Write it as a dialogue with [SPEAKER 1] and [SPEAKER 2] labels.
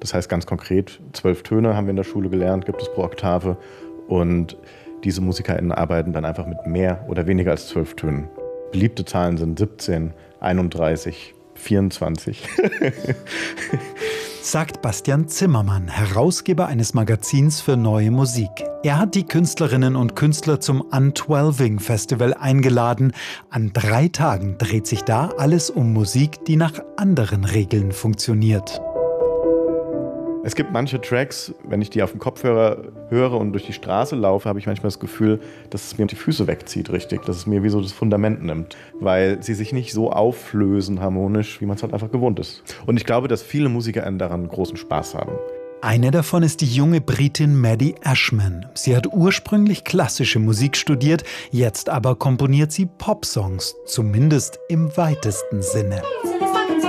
[SPEAKER 1] Das heißt ganz konkret, 12 Töne haben wir in der Schule gelernt, gibt es pro Oktave. Und diese MusikerInnen arbeiten dann einfach mit mehr oder weniger als 12 Tönen. Beliebte Zahlen sind 17, 31, 24.
[SPEAKER 2] Sagt Bastian Zimmermann, Herausgeber eines Magazins für neue Musik. Er hat die Künstlerinnen und Künstler zum Untwelving Festival eingeladen. An 3 Tagen dreht sich da alles um Musik, die nach anderen Regeln funktioniert.
[SPEAKER 1] Es gibt manche Tracks, wenn ich die auf dem Kopfhörer höre und durch die Straße laufe, habe ich manchmal das Gefühl, dass es mir die Füße wegzieht, richtig. Dass es mir wie so das Fundament nimmt. Weil sie sich nicht so auflösen harmonisch, wie man es halt einfach gewohnt ist. Und ich glaube, dass viele MusikerInnen daran großen Spaß haben.
[SPEAKER 2] Eine davon ist die junge Britin Maddie Ashman. Sie hat ursprünglich klassische Musik studiert, jetzt aber komponiert sie Popsongs, zumindest im weitesten Sinne.